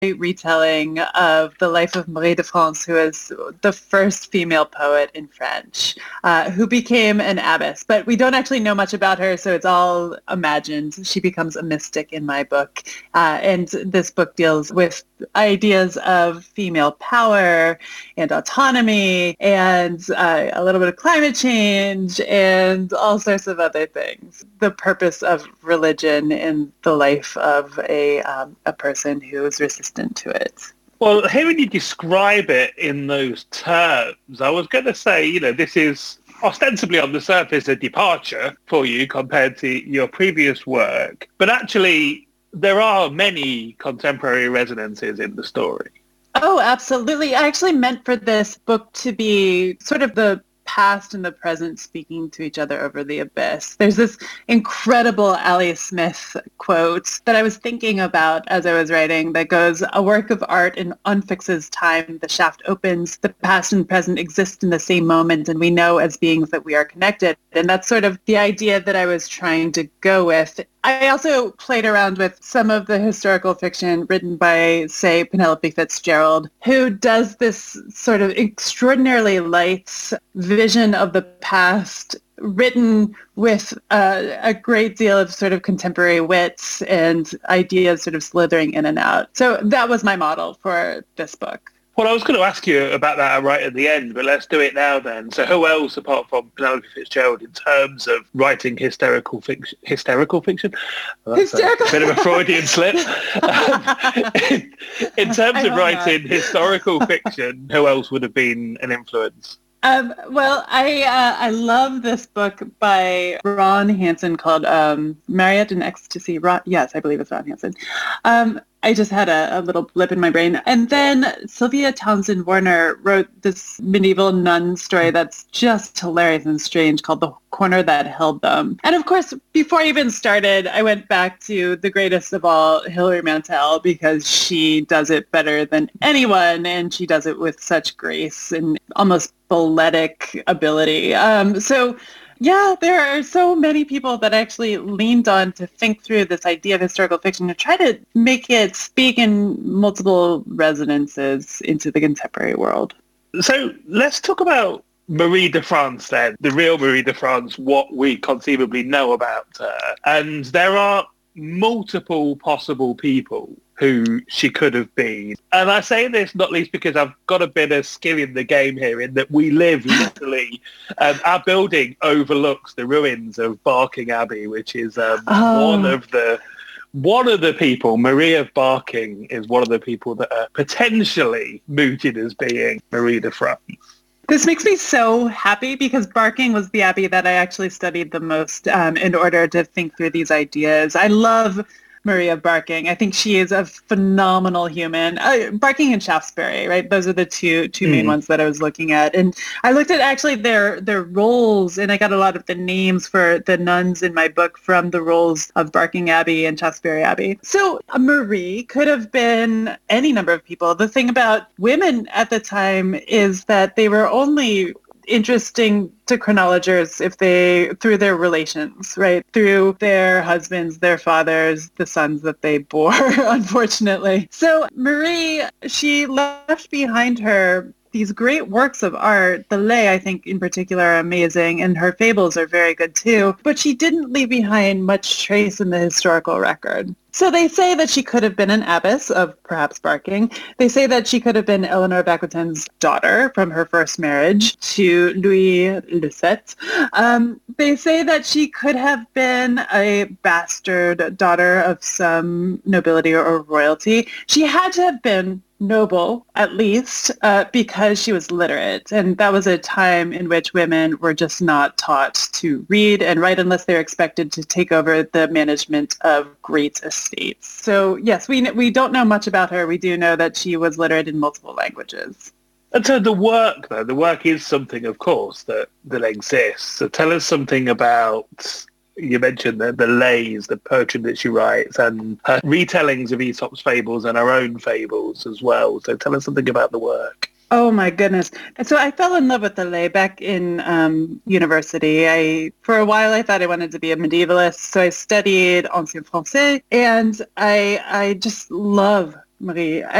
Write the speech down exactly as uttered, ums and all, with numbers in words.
retelling of the life of Marie de France, who is the first female poet in French, uh, who became an abbess. But we don't actually know much about her, so it's all imagined. She becomes a mystic in my book. Uh, and this book deals with ideas of female power and autonomy and uh, a little bit of climate change and all sorts of other things. The purpose of religion in the life of a, um, a person who is resistant to it. Well, hearing you describe it in those terms, I was going to say, you know, this is ostensibly on the surface a departure for you compared to your previous work, but actually there are many contemporary resonances in the story. Oh, absolutely. I actually meant for this book to be sort of the past and the present speaking to each other over the abyss. There's this incredible Ali Smith quote that I was thinking about as I was writing that goes, "A work of art in unfixes time, the shaft opens, the past and present exist in the same moment, and we know as beings that we are connected." And that's sort of the idea that I was trying to go with. I also played around with some of the historical fiction written by, say, Penelope Fitzgerald, who does this sort of extraordinarily light vision of the past, written with uh, a great deal of sort of contemporary wit and ideas sort of slithering in and out. So that was my model for this book. Well, I was going to ask you about that right at the end, but let's do it now then. So who else, apart from Penelope Fitzgerald, in terms of writing hysterical fiction? Hysterical fiction? Well, that's hysterical. A bit of a Freudian slip. um, in, in terms of writing not. historical fiction, who else would have been an influence? Um, well, I uh, I love this book by Ron Hansen called um, Marriott in Ecstasy. Ron, yes, I believe it's Ron Hansen. Um, I just had a, a little blip in my brain. And then Sylvia Townsend Warner wrote this medieval nun story that's just hilarious and strange called The Corner That Held Them. And of course, before I even started, I went back to the greatest of all, Hilary Mantel, because she does it better than anyone, and she does it with such grace and almost balletic ability. Um, so yeah, there are so many people that actually leaned on to think through this idea of historical fiction to try to make it speak in multiple resonances into the contemporary world. So let's talk about Marie de France then, the real Marie de France, what we conceivably know about her. And there are multiple possible people who she could have been. And I say this not least because I've got a bit of skin in the game here in that we live literally, um, our building overlooks the ruins of Barking Abbey, which is um, oh. one of the one of the people, Marie of Barking, is one of the people that are potentially mooted as being Marie de France. This makes me so happy because Barking was the abbey that I actually studied the most um, in order to think through these ideas. I love Marie of Barking. I think she is a phenomenal human. Uh, Barking and Shaftesbury, right? Those are the two two mm. main ones that I was looking at. And I looked at actually their their roles, and I got a lot of the names for the nuns in my book from the roles of Barking Abbey and Shaftesbury Abbey. So uh, Marie could have been any number of people. The thing about women at the time is that they were only interesting to chronologers if they, through their relations, right? Through their husbands, their fathers, the sons that they bore, unfortunately. So Marie, she left behind her these great works of art. The lay, I think, in particular, are amazing, and her fables are very good too. But she didn't leave behind much trace in the historical record. So they say that she could have been an abbess of perhaps Barking. They say that she could have been Eleanor of Aquitaine's daughter from her first marriage to Louis Lucet. Um, they say that she could have been a bastard daughter of some nobility or royalty. She had to have been noble, at least, uh, because she was literate. And that was a time in which women were just not taught to read and write unless they were expected to take over the management of great estates. So yes, we we don't know much about her. We do know that she was literate in multiple languages. And so the work, though, the work is something, of course, that, that exists. So tell us something about, you mentioned the, the lays, the poetry that she writes, and her retellings of Aesop's fables and her own fables as well. So tell us something about the work. Oh my goodness. So I fell in love with the lay back in um, university. I, for a while, I thought I wanted to be a medievalist. So I studied Ancien Français, and I, I just love Marie.